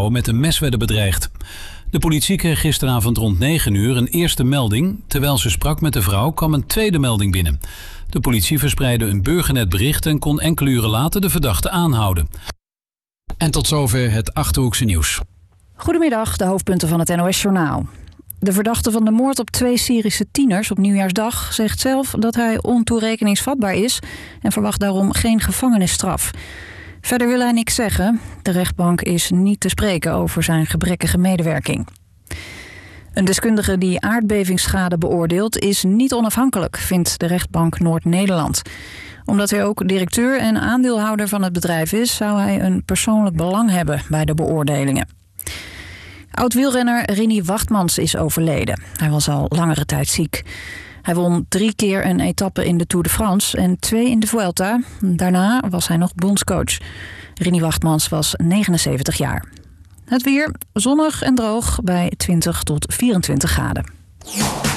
vrouwen met een mes werden bedreigd. De politie kreeg gisteravond rond 9 uur een eerste melding. Terwijl ze sprak met de vrouw kwam een tweede melding binnen. De politie verspreidde een burgernetbericht en kon enkele uren later de verdachte aanhouden. En tot zover het Achterhoekse nieuws. Goedemiddag, de hoofdpunten van het NOS-journaal. De verdachte van de moord op 2 Syrische tieners op Nieuwjaarsdag zegt zelf dat hij ontoerekeningsvatbaar is en verwacht daarom geen gevangenisstraf. Verder wil hij niks zeggen. De rechtbank is niet te spreken over zijn gebrekkige medewerking. Een deskundige die aardbevingsschade beoordeelt is niet onafhankelijk, vindt de rechtbank Noord-Nederland. Omdat hij ook directeur en aandeelhouder van het bedrijf is, zou hij een persoonlijk belang hebben bij de beoordelingen. Oud-wielrenner Rinnie Wachtmans is overleden. Hij was al langere tijd ziek. Hij won 3 keer een etappe in de Tour de France en 2 in de Vuelta. Daarna was hij nog bondscoach. Rinnie Wachtmans was 79 jaar. Het weer zonnig en droog bij 20 tot 24 graden.